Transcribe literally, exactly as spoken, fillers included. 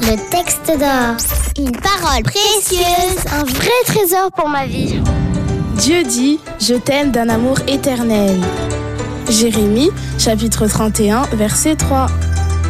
Le texte d'or. Une parole précieuse, un vrai trésor pour ma vie. Dieu dit, je t'aime d'un amour éternel. Jérémie, chapitre trente et un, verset trois.